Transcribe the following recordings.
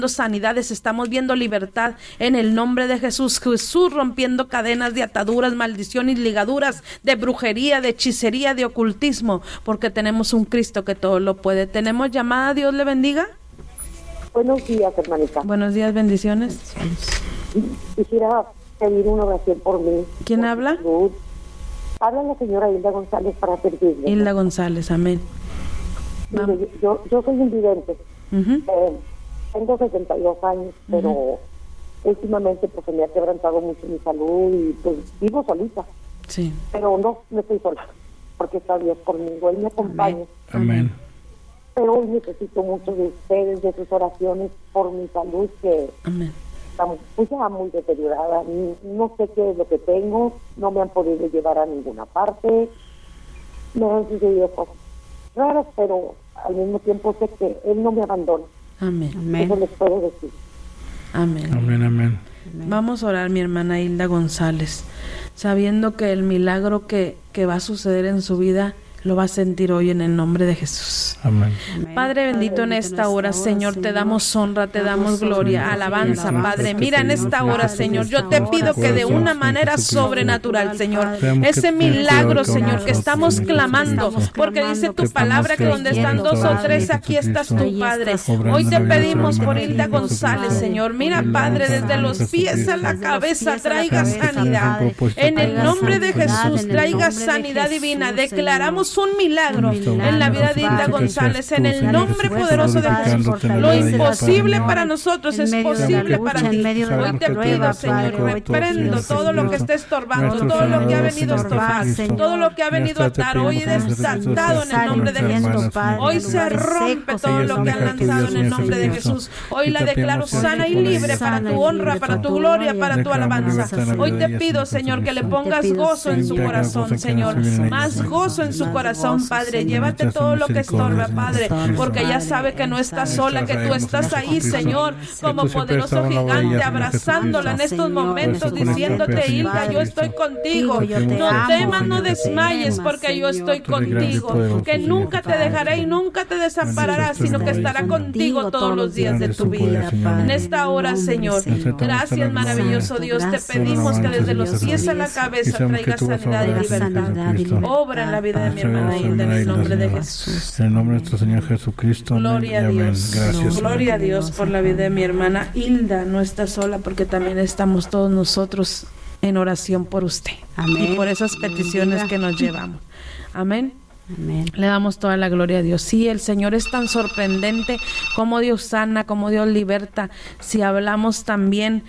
sanidades, estamos viendo libertad en el nombre de Jesús. Jesús rompiendo cadenas de ataduras, maldiciones, ligaduras, de brujería, de hechicería, de ocultismo, porque tenemos un Cristo que todo lo puede. ¿Tenemos llamada? Dios le bendiga. Buenos días, hermanita. Buenos días, bendiciones. Quisiera pedir una oración por mí. ¿Quién habla? Salud. Habla la señora Hilda González para servirle. Hilda González, amén. Mire, yo soy invidente. Tengo 62 años, pero últimamente pues se me ha quebrantado mucho mi salud y pues vivo solita. Sí. Pero no estoy sola, porque está Dios conmigo, Él me acompaña. Amén. Pero hoy necesito mucho de ustedes, de sus oraciones por mi salud, que está pues ya muy deteriorada. No sé qué es lo que tengo, no me han podido llevar a ninguna parte, me han sucedido cosas raras, pero al mismo tiempo sé que Él no me abandona. Amén. Eso les puedo decir. Amén. Amén, amén. Vamos a orar, mi hermana Hilda González, sabiendo que el milagro que va a suceder en su vida lo va a sentir hoy en el nombre de Jesús. Amén. Padre bendito, en esta hora, Señor, te damos honra, te damos gloria, alabanza, Padre. Mira en esta hora, Señor, yo te pido que de una manera sobrenatural, Señor, ese milagro, Señor, que estamos clamando, porque dice tu palabra que donde están 2 o 3, aquí estás tú, Padre. Hoy te pedimos por Hilda González, Señor. Mira, Padre, desde los pies a la cabeza, traiga sanidad. En el nombre de Jesús, traiga sanidad divina. Declaramos un milagro en la vida de Hilda González, en el nombre poderoso de Jesús. Lo imposible para nosotros es posible para ti. Hoy te pido, Señor, reprendo todo lo que esté estorbando, todo lo que ha venido a estorbar, todo lo que ha venido a atar. Hoy es desatado en el nombre de Jesús. Hoy se rompe todo lo que han lanzado en el nombre de Jesús. Hoy la declaro sana y libre para tu honra, para tu gloria, para tu alabanza. Hoy te pido, Señor, que le pongas gozo en su corazón, Señor, más gozo en su corazón, Padre. Llévate todo lo que estorba, Padre, porque ella sabe que no está sola, que tú estás ahí, Señor, como poderoso gigante, abrazándola en estos momentos, diciéndote, Hilda, yo estoy contigo, no temas, no desmayes, porque yo estoy contigo, que nunca te dejaré y nunca te desamparará, sino que estará contigo todos los días de tu vida. En esta hora, Señor, gracias, maravilloso Dios, te pedimos que desde los pies a la cabeza traigas sanidad y libertad. Obra en la vida de mi hermana Hilda, en el nombre de Jesús. En el nombre de nuestro Señor Jesucristo. Gloria a Dios. Gracias. Gloria a Dios por la vida de mi hermana Hilda. No está sola, porque también estamos todos nosotros en oración por usted. Amén. Y por esas peticiones que nos llevamos. Amén. Amén. Le damos toda la gloria a Dios. Sí, el Señor es tan sorprendente, como Dios sana, como Dios liberta. Si hablamos también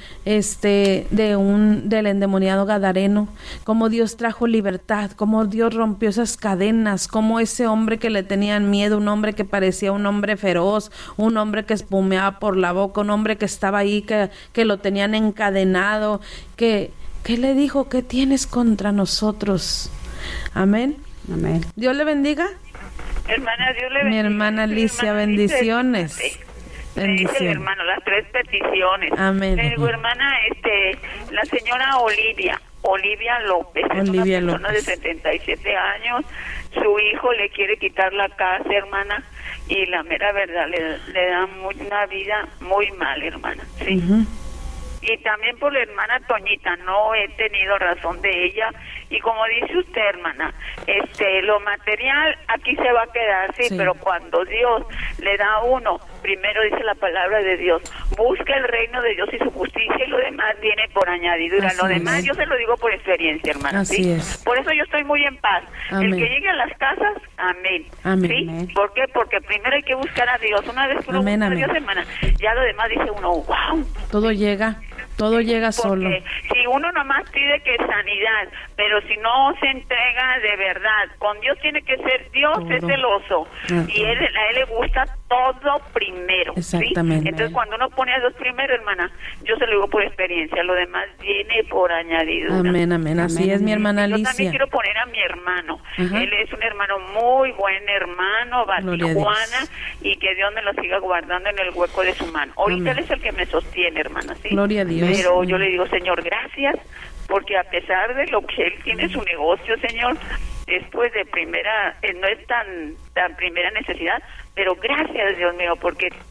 del endemoniado gadareno, como Dios trajo libertad, como Dios rompió esas cadenas, como ese hombre que le tenían miedo, un hombre que parecía un hombre feroz, un hombre que espumeaba por la boca, un hombre que estaba ahí, que lo tenían encadenado, que le dijo, ¿qué tienes contra nosotros? Amén. Amén. Dios le bendiga. Hermana, Dios le bendiga. Mi hermana Alicia, bendiciones. Bendiciones. Dice el hermano, las 3 peticiones. Amén. Le digo, hermana, la señora Olivia López, Olivia es una persona López. de 77 años. Su hijo le quiere quitar la casa, hermana, y la mera verdad le da una vida muy mal, hermana. Sí. Y también por la hermana Toñita, no he tenido razón de ella. Y como dice usted, hermana, lo material aquí se va a quedar, sí, pero cuando Dios le da a uno, primero dice la palabra de Dios, busca el reino de Dios y su justicia, y lo demás viene por añadidura. Lo demás yo se lo digo por experiencia, hermana. Así ¿sí? es. Por eso yo estoy muy en paz. Amén. El que llegue a las casas, amén. Amén. ¿Sí? Amén. ¿Por qué? Porque primero hay que buscar a Dios. Una vez que uno Amén, busca amén. a Dios, hermana, ya lo demás dice uno, wow. Todo llega solo. Porque si uno nomás pide que sanidad, pero si no se entrega de verdad, con Dios tiene que ser, Dios todo. Es celoso, y a él le gusta todo primero. Exactamente. ¿sí? Entonces cuando uno pone a Dios primero, hermana, yo se lo digo por experiencia, lo demás viene por añadidura. Amén, amén. Así es, mi hermana Alicia. Yo también quiero poner a mi hermano. Ajá. Él es un hermano muy buen hermano, va a Tijuana, y que Dios me lo siga guardando en el hueco de su mano. Ahorita Amén. él es el que me sostiene, hermana, ¿sí? Gloria a Dios. Pero yo le digo, Señor, gracias, porque a pesar de lo que él tiene su negocio, Señor, después de primera, no es tan primera necesidad, pero gracias, Dios mío, porque tú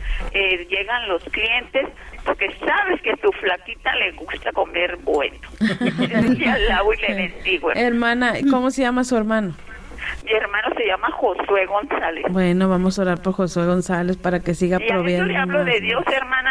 llegan los clientes, porque sabes que a tu flaquita le gusta comer bueno. Y alabo y le bendigo. Hermana, ¿cómo se llama su hermano? Mi hermano se llama Josué González. Bueno, vamos a orar por Josué González para que siga proveyendo. Yo le hablo de Dios, hermana,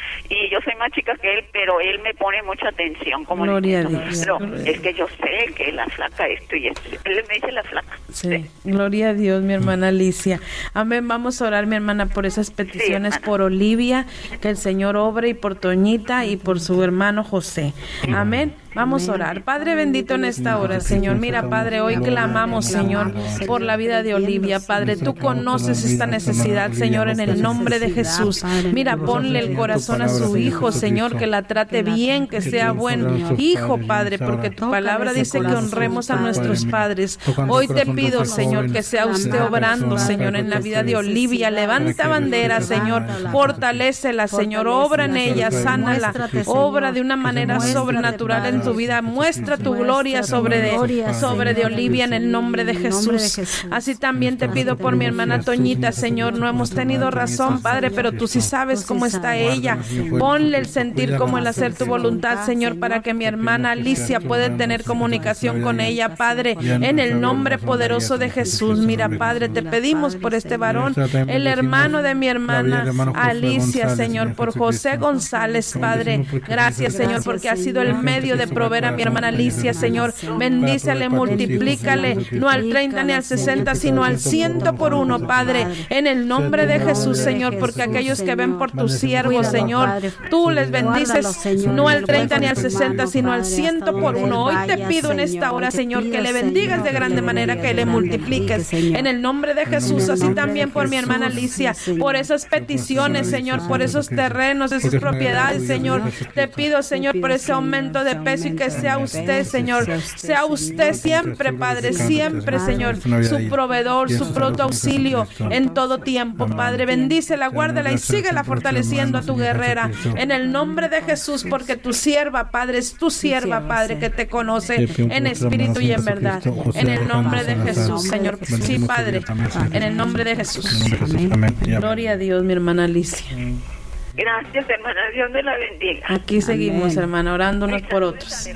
y yo soy más chica que él, pero él me pone mucha atención. Como Gloria a Dios. Pero es que yo sé que la flaca esto y esto. Él me dice la flaca. Sí. Gloria a Dios, mi hermana Alicia. Amén. Vamos a orar, mi hermana, por esas peticiones, por Olivia, que el Señor obre, y por Toñita y por su hermano José. Amén. Vamos a orar. Padre bendito, en esta hora, Señor. Mira, Padre, hoy clamamos, Señor, por la vida de Olivia. Padre, tú conoces esta necesidad, Señor, en el nombre de Jesús. Mira, ponle el corazón a su hijo, Señor, que la trate bien, que sea buen hijo, Padre, porque tu palabra dice que honremos a nuestros padres. Hoy te pido, Señor, que sea usted obrando, Señor, en la vida de Olivia. Levanta bandera, Señor. Fortalécela, Señor. Obra en ella, sánala. Obra de una manera sobrenatural en tu vida. Muestra tu gloria sobre de Olivia en el nombre de Jesús. Así también te pido por mi hermana Toñita, Señor. No hemos tenido razón, Padre, pero tú sí sabes cómo está ella. Ponle el sentir como el hacer tu voluntad, Señor, para que mi hermana Alicia pueda tener comunicación con ella, Padre, en el nombre poderoso de Jesús. Mira, Padre, te pedimos por este varón, el hermano de mi hermana Alicia, Señor, por José González, Padre. Gracias, Señor, porque ha sido el medio de proveer a mi hermana Alicia, Señor. Bendícele, multiplícale, no al 30 ni al 60, sino al 100 por uno, Padre, en el nombre de Jesús, Señor, porque aquellos que ven por tus siervos, Señor, tú les bendices, no al 30 ni al 60, sino al 100 por uno. Hoy te pido en esta hora, Señor, que le bendigas de grande manera, que le multipliques, en el nombre de Jesús. Así también por mi hermana Alicia, por esas peticiones, Señor, por esos terrenos, esas propiedades, Señor. Te pido, Señor, por ese aumento de peso, y que sea usted, Señor, sea usted siempre, Padre, siempre, Señor, su proveedor, su pronto auxilio en todo tiempo, Padre. Bendícela, guárdala y síguela fortaleciendo a tu guerrera en el nombre de Jesús, porque tu sierva, Padre, es tu sierva, Padre, que te conoce en espíritu y en verdad. En el nombre de Jesús, Señor. Sí, Padre, en el nombre de Jesús. Gloria a Dios, mi hermana Alicia. Gracias, hermana. Dios me la bendiga. Aquí seguimos, hermana, orándonos por otros.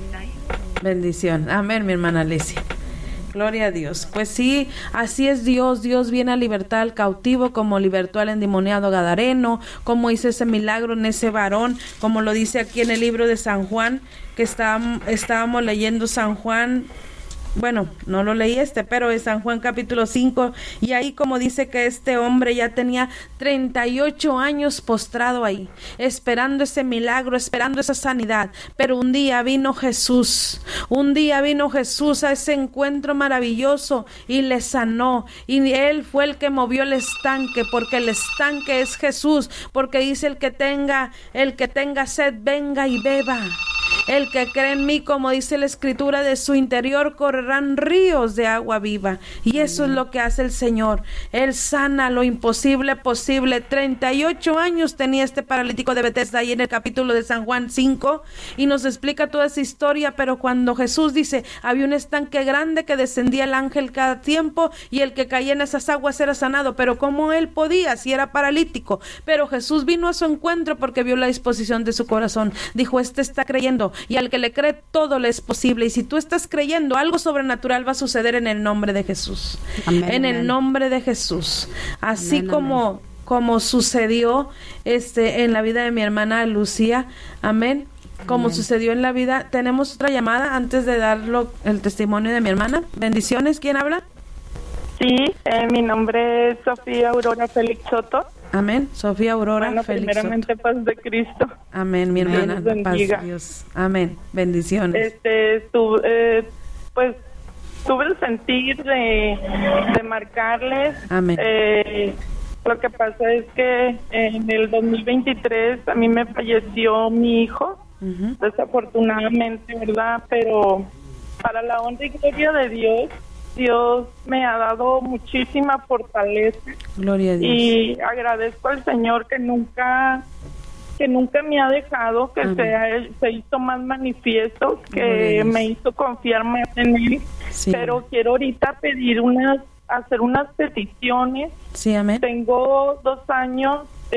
Bendición. Amén, mi hermana Alicia. Gloria a Dios. Pues sí, así es Dios. Dios viene a libertar al cautivo, como libertó al endemoniado gadareno, como hizo ese milagro en ese varón, como lo dice aquí en el libro de San Juan, que estábamos leyendo San Juan. Bueno, no lo leí pero es San Juan capítulo 5, y ahí como dice que este hombre ya tenía 38 años postrado ahí, esperando ese milagro, esperando esa sanidad, pero un día vino Jesús a ese encuentro maravilloso y le sanó, y él fue el que movió el estanque, porque el estanque es Jesús, porque dice el que tenga sed, venga y beba. El que cree en mí, como dice la Escritura, de su interior correrán ríos de agua viva. Y eso es lo que hace el Señor. Él sana lo imposible posible. 38 años tenía este paralítico de Betesda, ahí en el capítulo de San Juan 5, y nos explica toda esa historia. Pero cuando Jesús dice, había un estanque grande que descendía el ángel cada tiempo, y el que caía en esas aguas era sanado. Pero ¿cómo él podía si era paralítico? Pero Jesús vino a su encuentro porque vio la disposición de su corazón. Dijo, este está creyendo, y al que le cree todo le es posible. Y si tú estás creyendo, algo sobrenatural va a suceder en el nombre de Jesús. Amén, en el nombre de Jesús. Así amén, como sucedió en la vida de mi hermana Lucía. Amén. Como amén, sucedió en la vida. Tenemos otra llamada antes de dar el testimonio de mi hermana. Bendiciones. ¿Quién habla? Sí, mi nombre es Sofía Aurora Félix Soto. Amén. Sofía Aurora Félix primeramente Soto. Paz de Cristo. Amén, mi hermana. Paz de Dios. Amén. Bendiciones. Pues tuve el sentir de marcarles. Amén. Lo que pasa es que en el 2023 a mí me falleció mi hijo, desafortunadamente, ¿verdad? Pero para la honra y gloria de Dios me ha dado muchísima fortaleza. Gloria a Dios. Y agradezco al Señor que nunca me ha dejado, que se hizo más manifiesto, que me hizo confiar más en Él. Sí. Pero quiero ahorita hacer unas peticiones. Sí, amén. Tengo 2 años